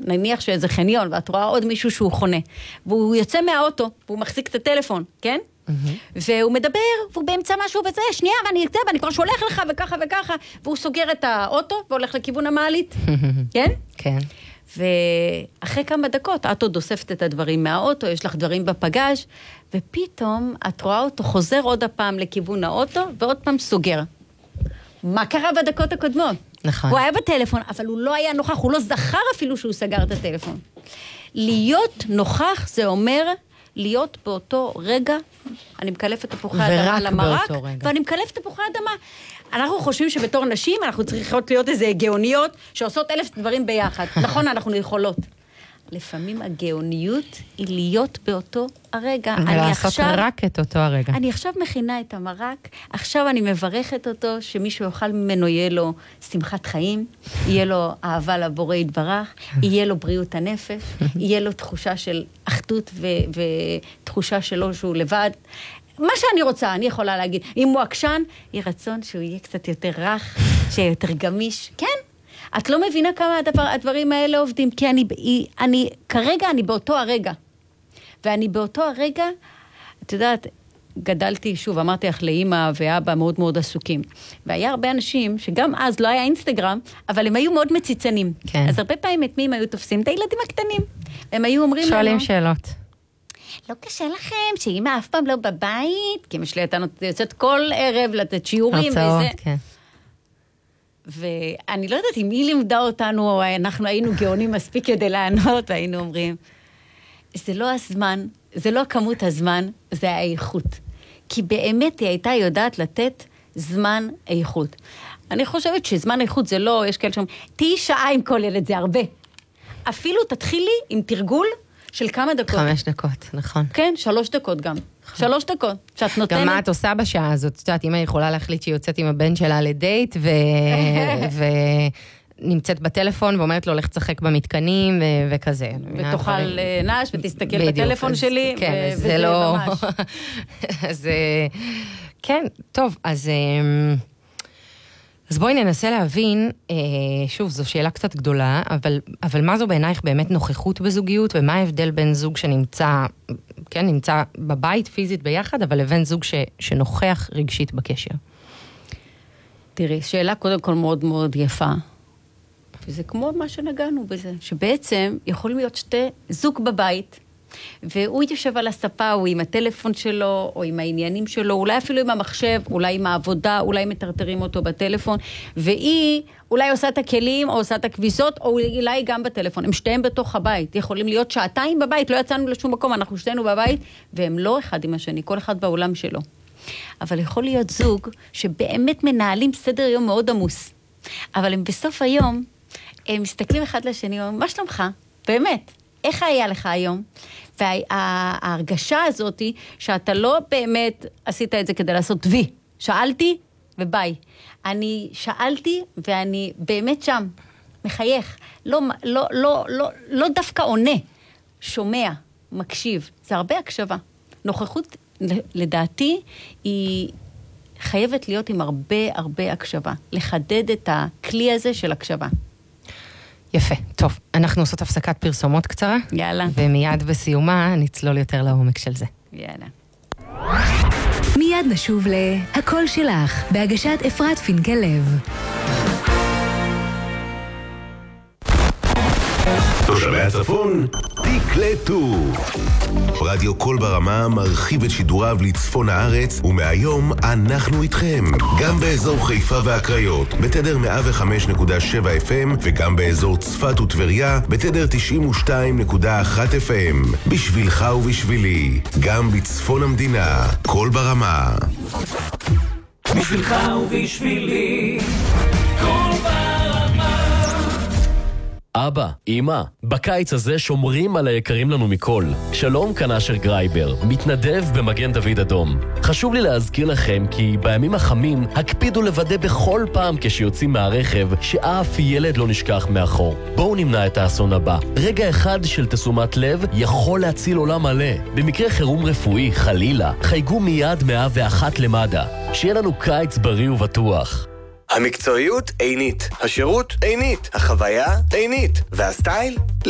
נניח שאיזה חניון, ואת רואה עוד מישהו שהוא חונה, והוא יוצא מהאוטו, והוא מחזיק את הטלפון, כן? והוא מדבר, והוא באמצע משהו וזה, שנייה, ואני כבר שולח לך וככה וככה, והוא סוגר את האוטו, והולך לכיוון המעלית, כן? כן. ואחרי כמה דקות, את עוד אוספת את הדברים מהאוטו, יש לך דברים בפגז', ופתאום את רואה אותו חוזר עוד הפעם לכיוון האוטו, ועוד פעם סוגר. מה קרה בדקות הקודמות? נכון. הוא היה בטלפון, אבל הוא לא היה נוכח, הוא לא זכר אפילו שהוא סגר את הטלפון. להיות נוכח זה אומר להיות באותו רגע, אני מקלפת תפוחי אדמה למרק, ואני מקלפת תפוחי אדמה. אנחנו חושבים שבתור נשים אנחנו צריכות להיות איזה גאוניות שעושות 1000 דברים ביחד. נכון, אנחנו יכולות. לפעמים הגאוניות היא להיות באותו הרגע. ולעשות רק את אותו הרגע. אני עכשיו מכינה את המרק, עכשיו אני מברכת אותו שמישהו יאכל ממנו, יהיה לו שמחת חיים, יהיה לו אהבה לבורא יתברך, יהיה לו בריאות הנפש, יהיה לו תחושה של אחדות ותחושה שלו שהוא לבד. מה שאני רוצה, אני יכולה להגיד, אם הוא עקשן, יהיה רצון שהוא יהיה קצת יותר רך, שיהיה יותר גמיש. כן? את לא מבינה כמה הדברים האלה עובדים, כי כרגע אני באותו הרגע. ואני באותו הרגע, את יודעת, גדלתי, שוב, אמרתי לך לאמא ואבא מאוד מאוד עסוקים. והיה הרבה אנשים שגם אז לא היה אינסטגרם, אבל הם היו מאוד מציצנים. כן. אז הרבה פעמים את מי הם היו תופסים? את הילדים הקטנים. הם היו אומרים לנו... שואלים שאלות. לא קשה לכם שאמא אף פעם לא בבית, כי אמא שלי הייתה יוצאת כל ערב לתת שיעורים הרצאות, וזה. כן. ואני לא יודעת אם היא לימדה אותנו, או אנחנו היינו גאונים מספיק כדי לענות, והיינו אומרים, זה לא הזמן, זה לא כמות הזמן, זה האיכות. כי באמת היא הייתה יודעת לתת זמן איכות. אני חושבת שזמן איכות זה לא, יש כאלה שאומרים, תהי שעה עם כל ילד, זה הרבה. אפילו תתחילי עם תרגול של כמה דקות. 5 דקות, נכון. כן, 3 דקות גם. 3 דקות. שאת נותנת... גם מה את עושה בשעה הזאת? את יודעת, אמא יכולה להחליט שהיא יוצאת עם הבן שלה לדייט, ונמצאת בטלפון, ואומרת לו, לך תשחק במתקנים, וכזה. ותאכל נש, ותסתכל בטלפון שלי, כן, וזה לא... אז כן, טוב, אז בואי ננסה להבין, שוב, זו שאלה קצת גדולה, אבל מה זו בעינייך באמת נוכחות בזוגיות, ומה ההבדל בין זוג שנמצא, כן, נמצא בבית פיזית ביחד, אבל לבין זוג שנוכח רגשית בקשר? תראי, שאלה קודם כל מאוד מאוד יפה, וזה כמו מה שנגענו בזה, שבעצם יכולים להיות זוג בבית, והוא יושב על הספה, או עם הטלפון שלו, או עם העניינים שלו, אולי אפילו עם המחשב, אולי עם העבודה, אולי מטרטרים אותו בטלפון, והיא אולי עושה את הכלים, או עושה את הכביסות, או אולי גם בטלפון. הם שתיהם בתוך הבית, יכולים להיות 2 שעתיים בבית, לא יצאנו לשום מקום, אנחנו שתינו בבית, והם לא אחד עם השני, כל אחד בעולם שלו. אבל יכול להיות זוג שבאמת מנהלים סדר יום מאוד עמוס, אבל הם בסוף היום, הם מסתכלים אחד לשני, אומרים, מה שלומך? באמת. איך היה לך היום? וההרגשה הזאת היא שאתה לא באמת עשית את זה כדי לעשות וי. שאלתי וביי. אני שאלתי ואני באמת שם, מחייך. לא דווקא עונה, שומע, מקשיב. זה הרבה הקשבה. נוכחות, לדעתי, היא חייבת להיות עם הרבה הקשבה. לחדד את הכלי הזה של הקשבה. יפה, טוב, אנחנו עושות הפסקת פרסומות קצרה. יאללה. ומיד בסיומה נצלול יותר לעומק של זה. יאללה. מיד נשוב להקול שלך, בהגשת אפרת פינקל לב. תושבי הצפון, תקלטו. רדיו קול ברמה מרחיב את שידוריו לצפון הארץ, ומהיום אנחנו איתכם. גם באזור חיפה והקריות, בתדר 105.7 FM, וגם באזור צפת וטבריה, בתדר 92.1 FM. בשבילך ובשבילי, גם בצפון המדינה, קול ברמה. בשבילך ובשבילי, קול ברמה. אבא, אמא, בקיץ הזה שומרים על היקרים לנו מכל. שלום, כאן אשר גרייבר, מתנדב במגן דוד אדום. חשוב לי להזכיר לכם כי בימים החמים הקפידו לוודא בכל פעם כשיוצאים מהרכב שאף ילד לא נשכח מאחור. בואו נמנע את האסון הבא. רגע אחד של תשומת לב יכול להציל עולם מלא. במקרה חירום רפואי, חלילה, חייגו מיד 101 למד"א. שיהיה לנו קיץ בריא ובטוח. המקצועיות עינית, השירות עינית, החוויה עינית, והסטייל